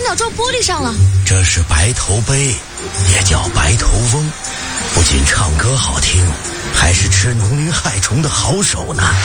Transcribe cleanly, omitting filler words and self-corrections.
鸟撞玻璃上了。 这是白头杯，也叫白头翁，不仅唱歌好听，还是吃农林害虫的好手呢。